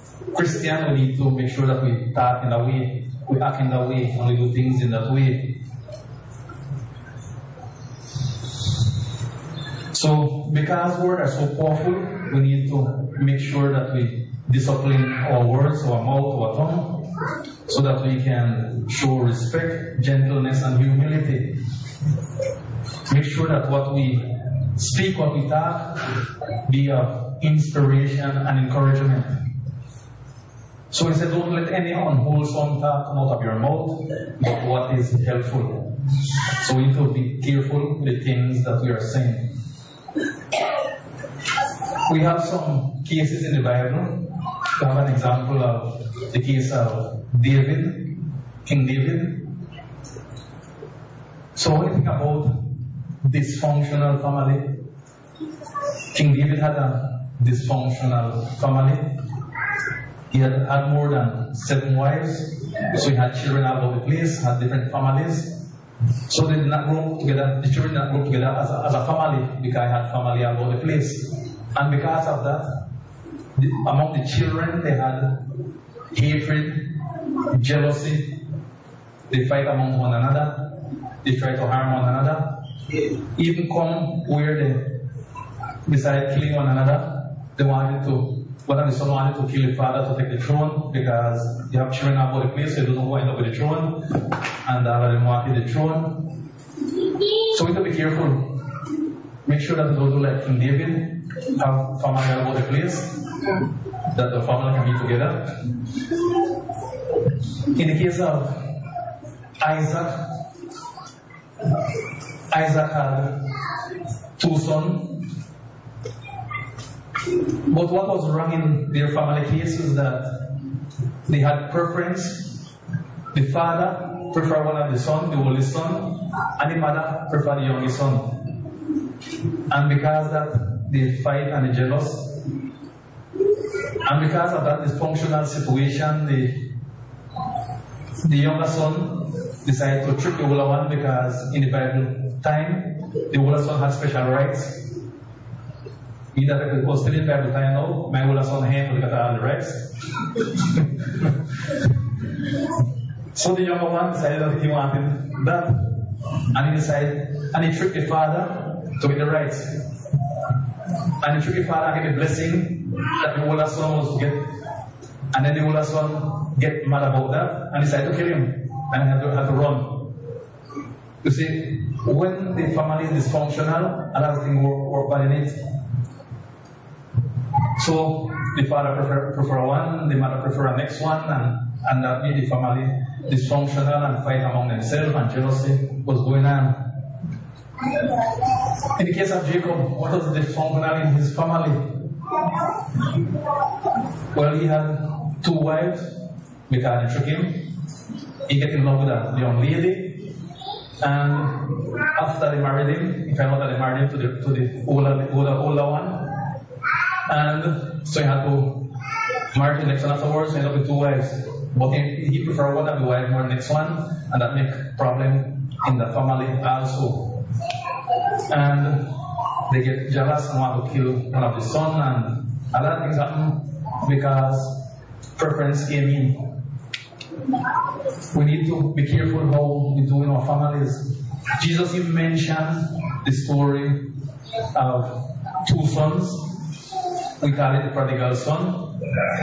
Christian, we need to make sure that we talk in that way, we act in that way, and we do things in that way. So, because words are so powerful, we need to make sure that we discipline our words, our mouth, our tongue, so that we can show respect, gentleness, and humility. Make sure that what we speak, what we talk, be of inspiration and encouragement. So he said, don't let any unwholesome talk come out of your mouth, but what is helpful. So we need to be careful with the things that we are saying. We have some cases in the Bible. We have an example of the case of David, King David. So when you think about dysfunctional family, King David had a dysfunctional family. He had more than 7 wives, so he had children all over the place, had different families. So they did not grow up together, the children did not grow up together as a family, because he had family all over the place. And because of that, among the children, they had hatred, jealousy, they fight among one another, they try to harm one another. Even come where they decided killing one another, one of the sons wanted to kill the father to take the throne, because you have children all over the place, so you don't know who end up with the throne, and all of them wanted the throne. So we have to be careful. Make sure that we don't do like King David, have family all over the place, that the family can be together. In the case of Isaac had 2 sons. But what was wrong in their family case is that they had preference. The father preferred one of the sons, the oldest son, and the mother preferred the youngest son. And because that, they fight and they jealous. And because of that dysfunctional situation, the younger son decided to trick the older one, because in the Bible time, the older son had special rights. Me that I was still in Bible time now, my older son had to look at all the rights. So the younger one decided that he wanted that. And he decided, and he tricked the father to get the rights. And he tricked the father and get the blessing that the older son was to get. And then the older son get mad about that and decided to kill him. And he had to run. You see, when the family is dysfunctional, a lot of things work bad in it. So the father prefer one, the mother prefer the next one, and that made the family dysfunctional and fight among themselves, and jealousy was going on. In the case of Jacob, what was dysfunctional in his family? Well, he had 2 wives because they tricked him. He get in love with a young lady, and after they married him, he found out that they married him to the older one. And so he had to marry the next one afterwards, so he ended up with 2 wives. But he preferred one of the wives more than the next one, and that make problem in the family also. And they get jealous and want to kill one of the sons, and a lot of things happen because preference came in. We need to be careful how we do in our families. Jesus even mentioned the story of 2 sons. We call it the prodigal son,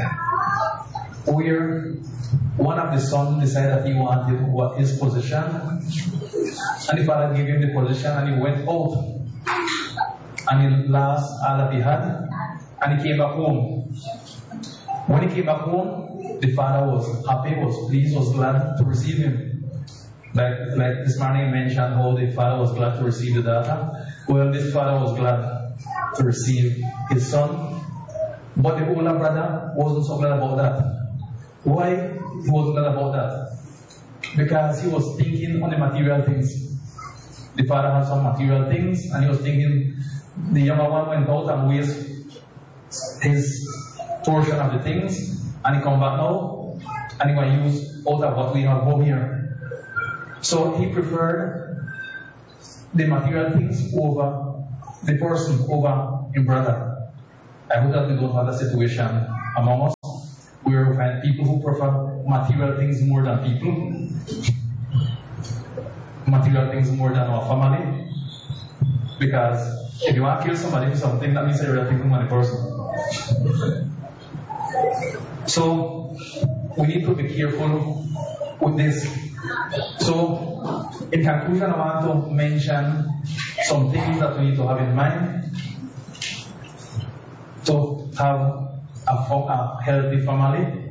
where one of the sons decided that he wanted his position, and the father gave him the position, and he went out, and he lost all that he had, and he came back home. When he came back home, the father was happy, was pleased, was glad to receive him. Like this morning mentioned how the father was glad to receive the daughter. Well, this father was glad to receive his son. But the older brother wasn't so glad about that. Why he wasn't glad about that? Because he was thinking on the material things. The father had some material things, and he was thinking the younger one went out and wasted his portion of the things, and he come back now, and he going to use out of what we have home here. So he preferred the material things over the person, over his brother. I hope that we don't have that situation among us. where we find people who prefer material things more than people, material things more than our family. Because if you want to kill somebody for something, that means you're taking money person. So we need to be careful with this. So in conclusion, I want to mention some things that we need to have in mind to have a healthy family.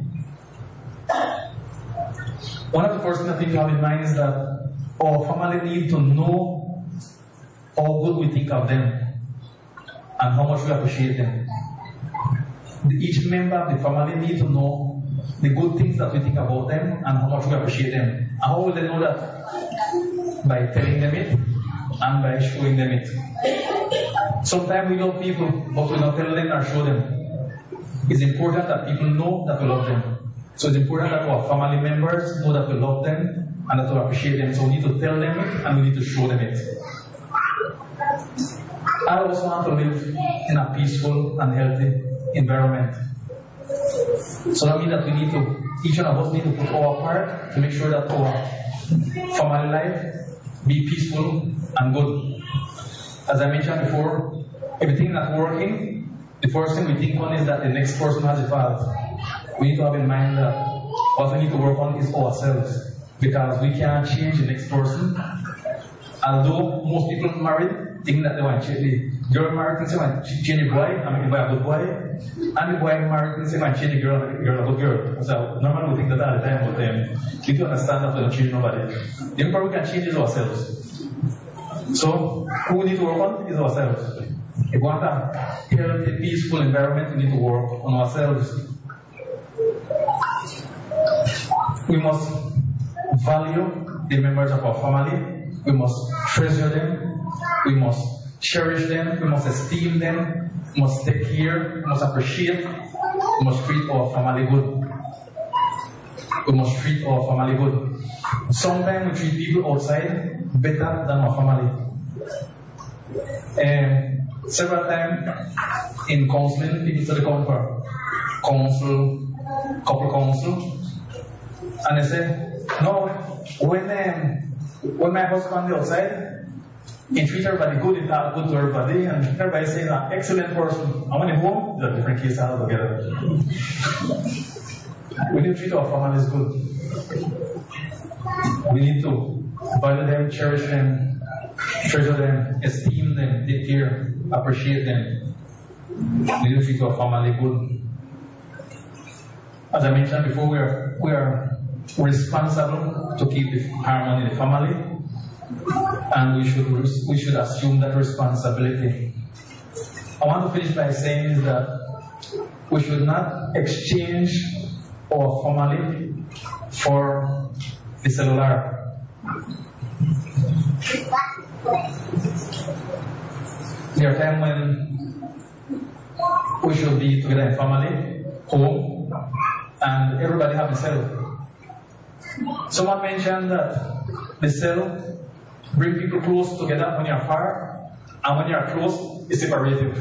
One of the first things I think to have in mind is that our family need to know how good we think of them and how much we appreciate them. Each member of the family need to know the good things that we think about them and how much we appreciate them. And how will they know that? By telling them it and by showing them it. Sometimes we love people, but we don't tell them or show them. It's important that people know that we love them. So it's important that our family members know that we love them and that we appreciate them. So we need to tell them it and we need to show them it. I also want to live in a peaceful and healthy environment. So that means that we need to, each one of us need to put our part to make sure that our family life be peaceful and good. As I mentioned before, everything that's working, the first thing we think on is that the next person has a fault. We need to have in mind that what we need to work on is ourselves, because we can't change the next person. Although most people married think that they want to change the girl married thinks they want to change the boy, I mean the boy a good boy, and the boy married thinks they want to change the girl a good girl. So normally we think that all the time, but we need to understand that we don't change nobody. The only part we can change is ourselves. So who we need to work on is ourselves. If we want a healthy, peaceful environment, we need to work on ourselves. We must value the members of our family. We must treasure them. We must cherish them. We must esteem them. We must take care. We must appreciate. We must treat our family good. We must treat our family good. Sometimes we treat people outside better than our family. Several times in counseling, people study come for counsel, couple counsel, and they say, no, when my husband is outside, he treats everybody good, he talks good to everybody, and everybody saying an excellent person. And when he's home, it's a different case altogether. We need to treat our families good. We need to value them, cherish them, treasure them, esteem them, take care, appreciate them. We need to treat our family good. As I mentioned before, we are responsible to keep the harmony in the family, and we should assume that responsibility. I want to finish by saying that we should not exchange our family for the cellular. There are times when we should be together in family, home, and everybody have a cell. Someone mentioned that the cell bring people close together when you're far, and when you're close, it's separated.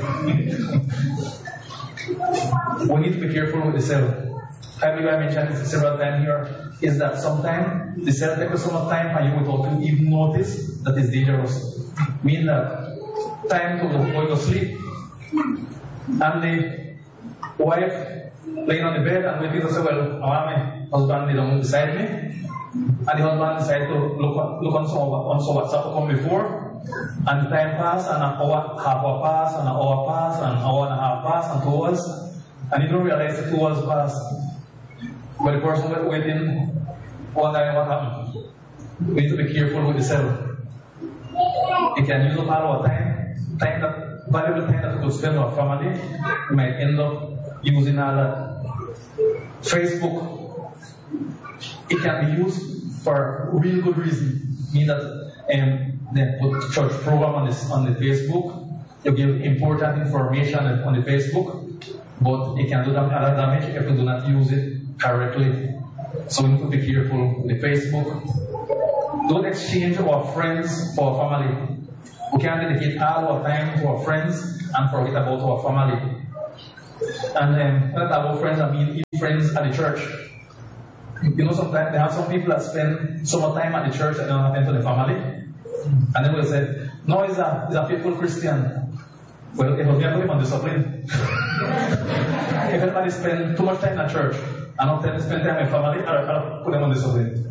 We need to be careful with the cell. I believe I mentioned this several times here, is that sometimes the cell takes so much time and you without even notice that it's dangerous. Mean that time to go to sleep, and the wife laying on the bed, and when people say, well, I want my husband lay down beside me, and the husband decided to look on some WhatsApp come before, and the time passed, and an hour, half hour passed, and an hour passed, and an hour and a half passed, and 2 hours, and you don't realize the 2 hours passed. But the person was waiting, wondering what happened. We need to be careful with the cell. It can use up all our time that valuable time that we could spend with our family, we might end up using all that. Facebook, it can be used for real good reason. Mean that they put church program on the Facebook, you give important information on the Facebook, but it can do that other damage if you do not use it correctly. So we need to be careful with the Facebook. Don't exchange our friends for our family. We can't dedicate all our time to our friends and forget about our family. And when I have friends, I mean friends at the church. You know, sometimes they have some people that spend so much time at the church and they don't have time to the family. And then we'll say, no, he's a faithful Christian. Well, if we are going on discipline, if anybody spend too much time at church and not spend time with family, I'll put them on discipline.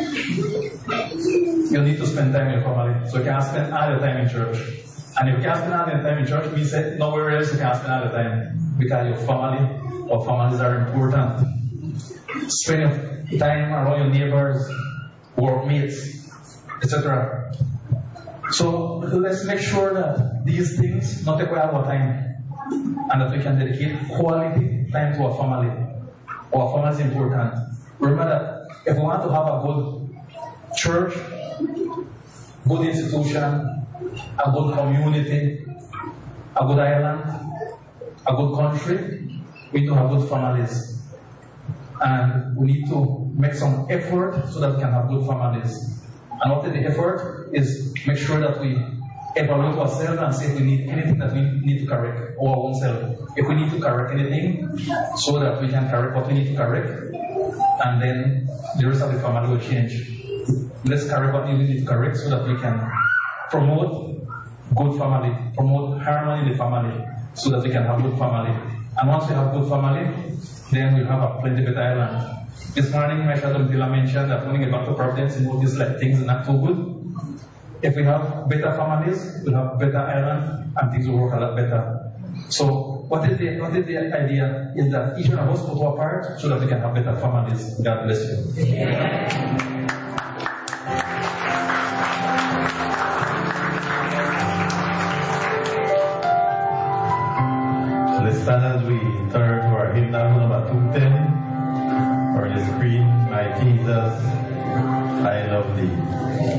You need to spend time with your family. So you can't spend all your time in church. And if you can't spend all your time in church, we say nowhere else you can't spend all your time. Because your family or families are important. Spend your time around your neighbors, workmates, etc. So let's make sure that these things not take away our time and that we can dedicate quality time to our family. Our family is important. Remember that if we want to have a good church, good institution, a good community, a good island, a good country, we need to have good families. And we need to make some effort so that we can have good families. And what is the effort is make sure that we evaluate ourselves and see if we need anything that we need to correct our own self. If we need to correct anything, so that we can correct what we need to correct, and then the rest of the family will change. Let's correct what we need to correct so that we can promote good family, promote harmony in the family, so that we can have good family. And once we have good family, then we'll have a plenty better island. This morning, my shadow Dila mentioned that when we get back to Providence, we notice like things are not too good. If we have better families, we'll have better island, and things will work a lot better. So, what is the idea? Is that each one of us put our part so that we can have better families. God bless you. Yeah. Let's stand as we turn to our hymnal number 210. For the screen, my Jesus, I love thee.